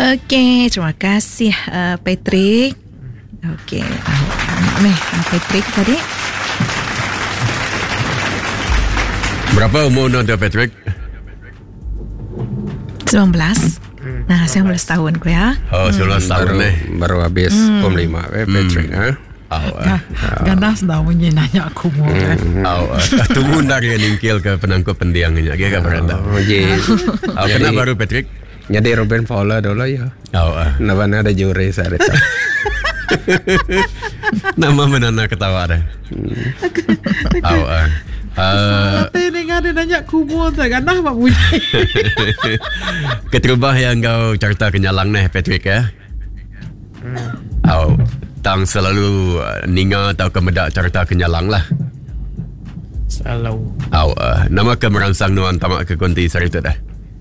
Okey, terima kasih Patrick. Okey, Patrick tadi. Berapa umur tu Patrick? 19. Nah, 19 tahun ko ya. Oh, 19 tahun baru habis POM 5 Patrick Ganas dah punya nanya aku mau. Tunggu nak dia ningkil ke penangkut pendiangnya. Dia kan berada. Kenapa baru Patrick? Jadi Ruben Fowler dulu ya. Nama ada juri saya itu. Nama mana ketawa dah. Tapi dengar dia nanya kubu tu kan dah bunyi. Keterubah yang kau carta kenyalang nih Patrick ya. Tang selalu ninga atau kemedak carta kenyalang lah. Selalu. Nama ke merangsang nuan tamak ke konti sarita dah.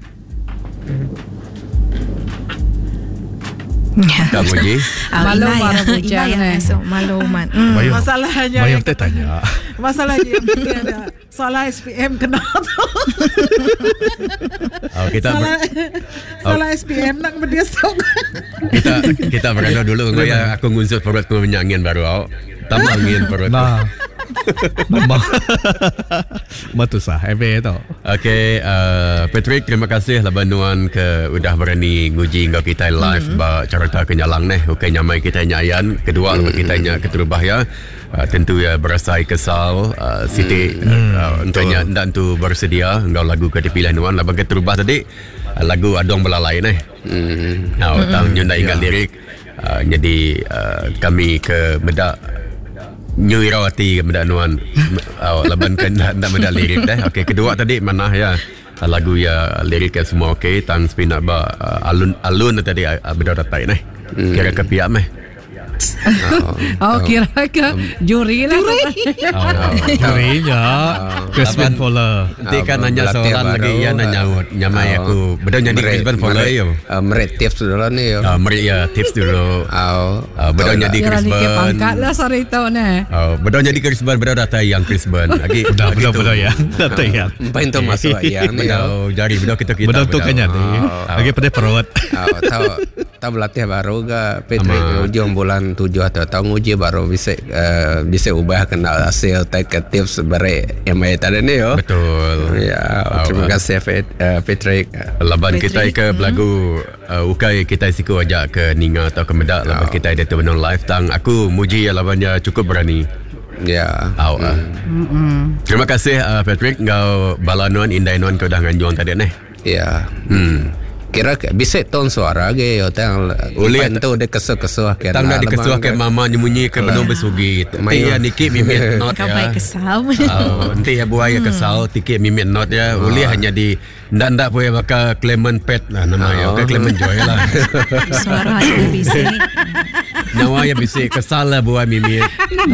Kamu je malu para bujang malu man. Masalahnya Bayang tanya. Masalahnya ada salah SPM kena tu. Salah SPM nak berdia stok. Kita berada dulu ya aku ngunsut perut tu menyangin baru tambah angin perut. Nama Matusah Ebe tu. Okay, Patrick, terima kasih lah bantuan ke udah berani nguji kau kita live ba carta kenyalang nih. Okay, nyamai kita nyayan kedua kita nya keterubah ya. Tentu ya berasai kesal Siti entahnya dan tu bersedia engkau lagu ke dipilih nuan lah bagi terubah tadi lagu Adong Belalai nih. Tang nyunda ingat lirik. Jadi kami ke medak New Irawati kepada nuan laban kan nak medak lirik dah. Okey, kedua tadi mana ya lagu ya lirik semua okey tan spin ba alun tadi beda datai nih. Kira ke pihak meh. Kira ke juri lah. Jurinya Crispin Fowler. Nanti kan nanya soalan lagi ya nanya nyamai aku betul jadi Crispin Fowler yo. Merit tips dulu nih yo. Merit ya tips dulu. Betul jadi Crispin. Pangkat lah sore itu nih. Betul jadi Crispin betul datai yang Crispin. Lagi betul ya. Datai yang. Paling tu masuk yang ni. Jari betul kita betul tu kan jadi. Lagi pada perut. Tahu berlatih baru ke Patrick ujung bulan 7 atau tahun uji baru bisa ubah kenal hasil take tips bare yang mai tadi ni yo. Betul. Ya, terima kasih Patrick. Laban kita ke belagu ukai kita siku ajak ke Ninga atau ke Medak laban kita ada tu benon live tang aku muji labannya cukup berani. Ya. Terima kasih Patrick kau balanuan indainuan kau dah nganjuang tadi ni. Ya. Kira bisa ton suara ge yo tang ulih tu de kesuh-kesuh kira tang dah dikesuh ke mama nyemunyi ke benon besugi ya niki mimit not ya kapai kesal nanti ya buaya kesal tiki mimit not ya ulih hanya di ndak punya bakal Clement Pet lah namanya ke Clement Joy lah suara yang bisik nyawa ya bisik kesal lah buaya mimit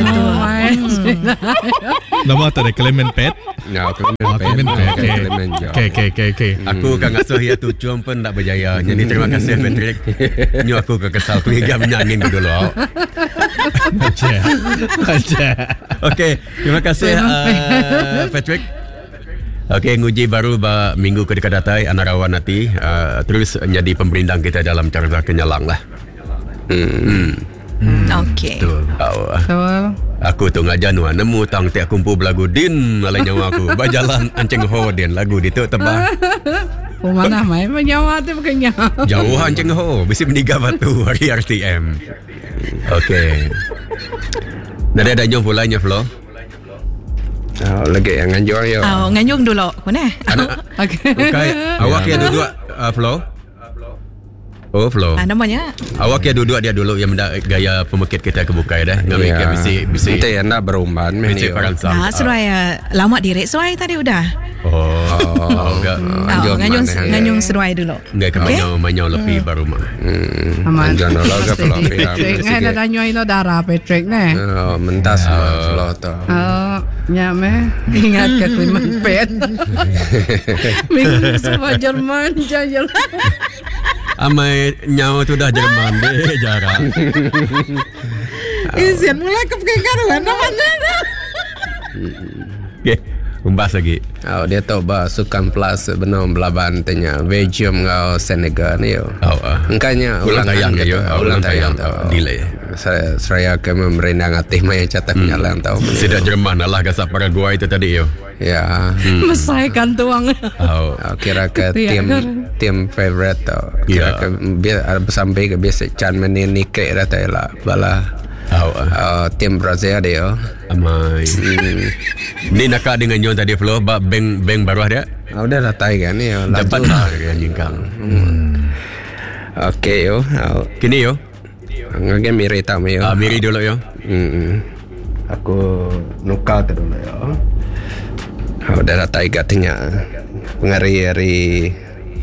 nama tadi Clement Pet Clement Pet Okay. Aku kan ngasuh ya tu cium pun tak berjaya. Jadi terima kasih Patrick. Nyu aku ke kesal aku hingga menyangin dulu. Aja. Okey, terima kasih Patrick. Okey, nguji baru minggu ke dekat datai Anarawan nanti terus jadi pemberindang kita dalam carta kenyalang lah. Okey. Aku tu ngajar nuan nemu tang tiak kumpul belagu din alai nyawa aku. Bajalan Anceng Ho din lagu ditu tebah. Mana mai menyawa tu bukannya. Jauh Anceng Ho, bisi meniga batu hari RTM. Okey. Ada nyong pulanya Flo. Lagi yang nganjung yo. Nganjung dulu. Mana? Okey. Awak ya duduk Flo. Oh Flo. Namanya? Awak ya duduk dia dulu yang gaya pemekit kita kebukai dah. Ngambil ke bisi. Kita yang nak berumban bisi paransam. Seruai lama direk seruai tadi udah. Nganjung seruai dulu. Enggak ke manyau lebih baru mah. Nganjung dulu ke Flo. Ngai ada nyoi lo darah Patrick ni. Mentas Flo tu. Ya meh ingat ke Clement Pet. Minggu semua Jerman jajal. Amai nyawa tu dah Jerman deh jarang. Isian mulai kepikiran mana. Umbas lagi. Dia tahu bah sukan plus benar belaban tanya Belgium ngau Senegal ni yo. Engkanya ulang tayang yo. Ulang tayang delay. Saya ke memerindang atih mai catak nyalang tahu. Tidak Jerman lah gasap Paraguay itu tadi yo. Ya. Mesaikan tuang. Kira ke tim favorite tau. Kira ke biar sampai ke biasa can menini ke rata lah bala. Tim Brazil dia. Amai. Ni nakak dengan nyon tadi flow bank baru dia. Udah datai kan ni. Dapat lah dengan jingkang. Okey yo. Kini yo. Ngage miri tamu yo. Miri dulu yo. Aku nukal tu dulu yo. Udah datai katanya. Pengari-hari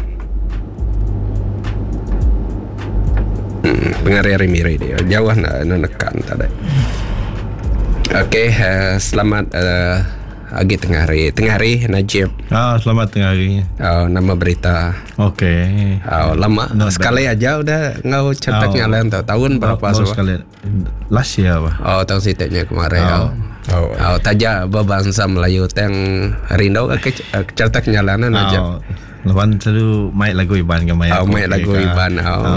miri dia jauh nak nekan tadi. Okey, selamat pagi tengah hari Najib. Selamat tengah hari. Nama berita. Okey. Lama sekali aja udah ngau cetaknya lain tahun berapa sekali. Last year apa? Tahun sitetnya kemarin. Taja bangsa Melayu teng Rindo ke cetaknya lain Najib. Lepas tu main lagu Iban ke main. Main lagu Iban.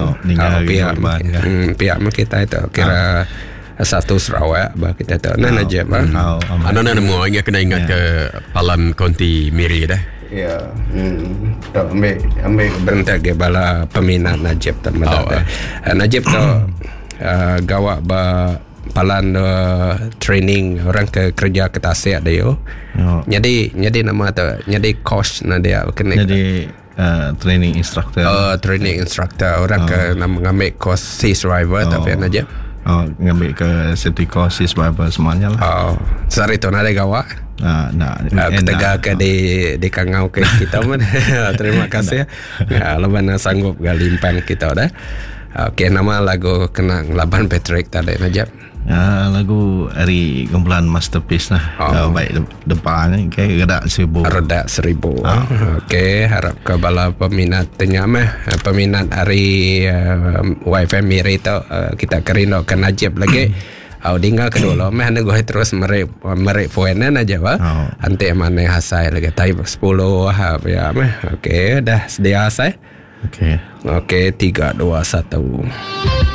Pihak kita itu kira satu Sarawak bah kita tahu nan aja bah. Anak nemu ingat kena ingat ke Palan Konti Miri dah. Ya. Tak ambil bentak ke bala peminat Najib teman-teman. Najib tu gawak ba Palan training orang ke kerja ke Tasik dia. Jadi nama tu jadi coach dia kena. Jadi training instructor. Training instructor orang ke ngambil course sea survivor tapi Najib. Ngambil ke safety course sea survivor semuanya lah. Sehari tu nak gawak. Ketega ke di kangau ke kita mana. Terima kasih. Lepas sanggup galimpang kita dah. Okey, nama lagu kena Laban Patrick tadi Najib. Lagu hari kumpulan Masterpiece lah. Baik depan ni kayak redak 1000. Okey, harap ke bala peminat peminat hari YFM Miri tu kita kerindu ke Najib lagi. Tinggal kedua meh nego terus merek poinan aja Ante mana hasai lagi type 10 ya meh. Okey, dah sedia hasai. Okey, 3 2 1.